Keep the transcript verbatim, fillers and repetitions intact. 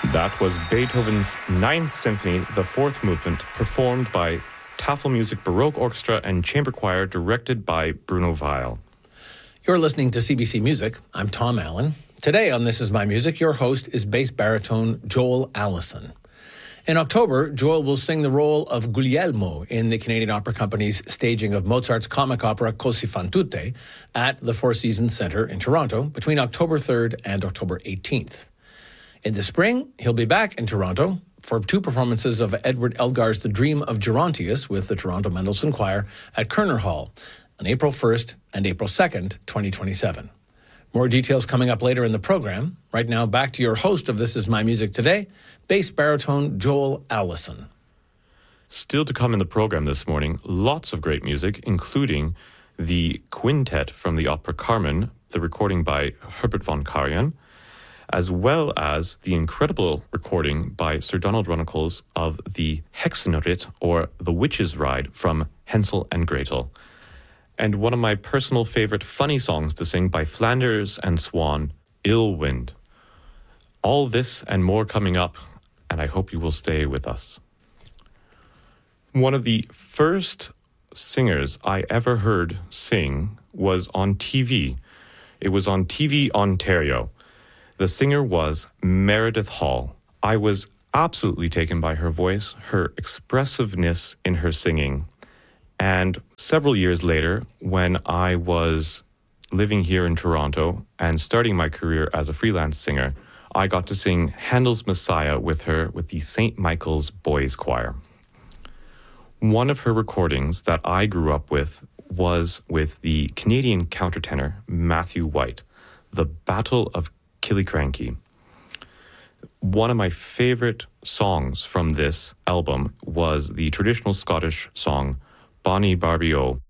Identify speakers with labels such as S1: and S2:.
S1: That was Beethoven's Ninth Symphony, the fourth movement, performed by Tafelmusik Baroque Orchestra and Chamber Choir, directed by Bruno Weil.
S2: You're listening to C B C Music. I'm Tom Allen. Today on This Is My Music, your host is bass baritone Joel Allison. In October, Joel will sing the role of Guglielmo in the Canadian Opera Company's staging of Mozart's comic opera Così fan tutte at the Four Seasons Centre in Toronto between October third and October eighteenth. In the spring, he'll be back in Toronto for two performances of Edward Elgar's The Dream of Gerontius with the Toronto Mendelssohn Choir at Kerner Hall on April first and April second, twenty twenty-seven. More details coming up later in the program. Right now, back to your host of This Is My Music Today, bass baritone Joel Allison.
S1: Still to come in the program this morning, lots of great music, including the quintet from the opera Carmen, the recording by Herbert von Karajan, as well as the incredible recording by Sir Donald Runnicles of the Hexenritt, or The Witch's Ride, from Hansel and Gretel. And one of my personal favorite funny songs to sing by Flanders and Swan, Ill Wind. All this and more coming up, and I hope you will stay with us. One of the first singers I ever heard sing was on T V. It was on T V Ontario. The singer was Meredith Hall. I was absolutely taken by her voice, her expressiveness in her singing. And several years later, when I was living here in Toronto and starting my career as a freelance singer, I got to sing Handel's Messiah with her with the Saint Michael's Boys Choir. One of her recordings that I grew up with was with the Canadian countertenor Matthew White, The Battle of Killiecrankie. One of my favorite songs from this album was the traditional Scottish song Bonnie Barbie O,